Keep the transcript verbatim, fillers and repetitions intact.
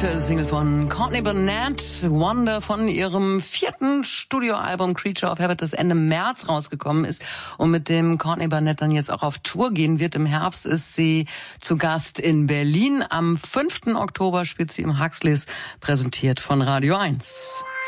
aktuelle Single von Courtney Barnett, Wonder, von ihrem vierten Studioalbum Creature of Habit, das Ende März rausgekommen ist und mit dem Courtney Barnett dann jetzt auch auf Tour gehen wird. Im Herbst ist sie zu Gast in Berlin. Am fünften Oktober spielt sie im Huxleys, präsentiert von Radio eins.